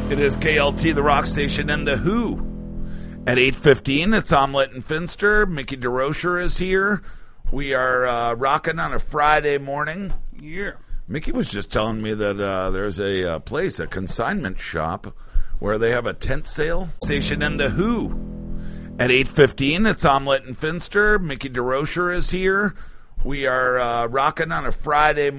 It is KLT, the rock station, and The Who. At 8:15, it's Omelette and Finster. Mickey DeRocher is here. We are rocking on a Friday morning. Yeah. Mickey was just telling me that there's a place, a consignment shop, where they have a tent sale. Station and The Who. At 8:15, it's Omelette and Finster. Mickey DeRocher is here. We are rocking on a Friday morning.